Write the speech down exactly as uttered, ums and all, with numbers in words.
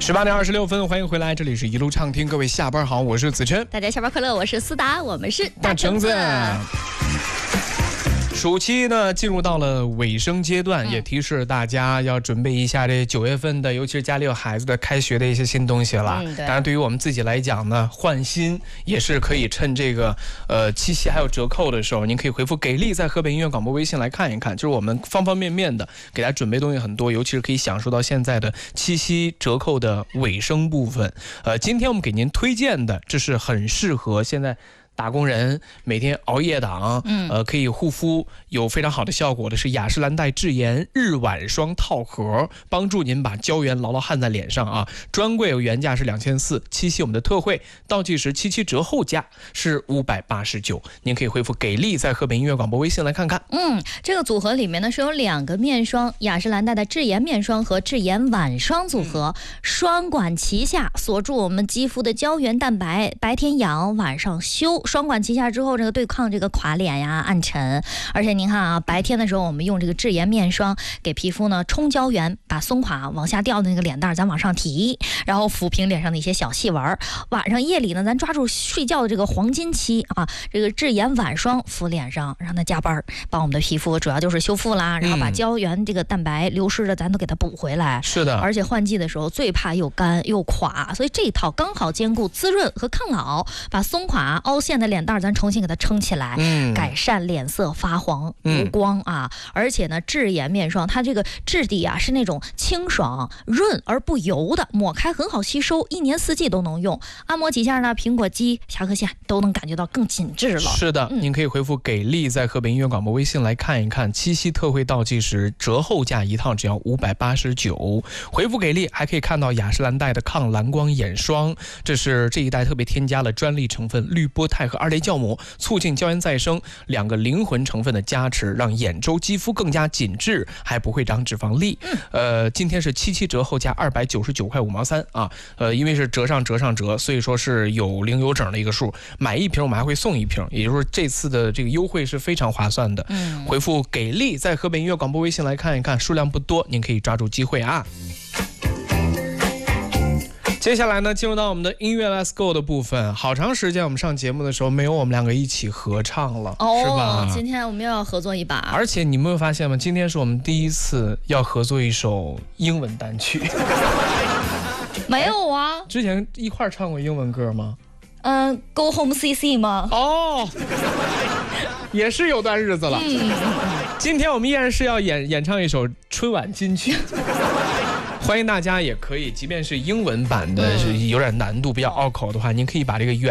十八点二十六分，欢迎回来，这里是一路畅听，各位下班好，我是子琛。 大家下班快乐，我是思达，我们是大橙子。暑期呢进入到了尾声阶段，也提示大家要准备一下这九月份的，尤其是家里有孩子的开学的一些新东西了。嗯、当然，对于我们自己来讲呢，换新也是可以趁这个呃七夕还有折扣的时候，您可以回复给力，在河北音乐广播微信来看一看，就是我们方方面面的给大家准备东西很多，尤其是可以享受到现在的七夕折扣的尾声部分。呃，今天我们给您推荐的，这是很适合现在打工人每天熬夜党，嗯，呃，可以护肤有非常好的效果的是雅诗兰黛智妍日晚霜套盒，帮助您把胶原牢牢焊在脸上啊。专柜原价是两千四，七夕我们的特惠倒计时七七折后价是五百八十九，您可以回复给力，在河北音乐广播微信来看看。 嗯，这个组合里面呢是有两个面霜，雅诗兰黛的智妍面霜和智妍晚霜组合，双管齐下，锁住我们肌肤的胶原蛋白，白天养，晚上修。双管齐下之后，这个对抗这个垮脸呀、暗沉。而且您看啊，白天的时候我们用这个智妍面霜给皮肤呢冲胶原，把松垮往下掉的那个脸蛋咱往上提，然后抚平脸上的一些小细纹。晚上夜里呢，咱抓住睡觉的这个黄金期啊，这个智妍晚霜敷脸上，让它加班，帮我们的皮肤主要就是修复啦，然后把胶原这个蛋白流失的咱都给它补回来。 是的， 而且换季的时候最怕又干又垮，所以这一套刚好兼顾滋润和抗老，把松垮凹陷的脸蛋咱重新给它撑起来，嗯，改善脸色发黄无光啊。嗯、而且呢，智妍面霜它这个质地啊是那种清爽润而不油的，抹开很好吸收，一年四季都能用。按摩几下呢，苹果肌、下颌线都能感觉到更紧致了。 是的，嗯、您可以回复给力，在河北音乐广播微信来看一看，七夕特惠倒计时折后价一套只要五百八十九，回复给力还可以看到雅诗兰黛的抗蓝光眼霜，这是这一代特别添加了专利成分氯波肽和二类酵母，促进胶原再生，两个灵魂成分的加持，让眼周肌肤更加紧致，还不会长脂肪粒。嗯、呃，今天是七七折后价二百九十九块五毛三啊。呃，因为是折上折上折，所以说是有零有整的一个数，买一瓶我们还会送一瓶，也就是说这次的这个优惠是非常划算的。嗯，回复给力，在河北音乐广播微信来看一看，数量不多，您可以抓住机会啊。接下来呢，进入到我们的音乐 Let's Go 的部分。好长时间我们上节目的时候没有我们两个一起合唱了，哦、是吧？ 今天我们又要合作一把。 而且你们有发现吗？今天是我们第一次要合作一首英文单曲。 没有啊？ 之前一块唱过英文歌吗？ 嗯、呃、，Go Home C C 吗？ 哦，也是有段日子了。嗯、今天我们依然是要演演唱一首春晚金曲。欢迎大家也可以，即便是英文版的是有点难度比较拗口的话，您可以把这个原